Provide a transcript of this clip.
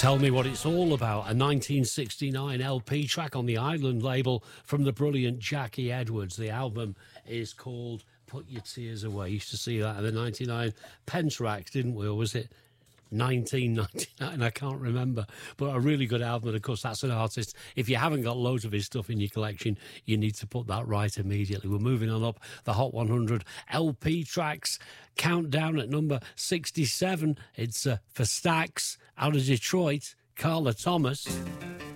Tell Me What It's All About, a 1969 LP track on the Island label from the brilliant Jackie Edwards. The album is called Put Your Tears Away. Used to see that at the 99 pence racks, didn't we? Or was it 1999? I can't remember. But a really good album. And of course, that's an artist. If you haven't got loads of his stuff in your collection, you need to put that right immediately. We're moving on up the Hot 100 LP tracks countdown at number 67. It's for Stax out of Detroit, Carla Thomas.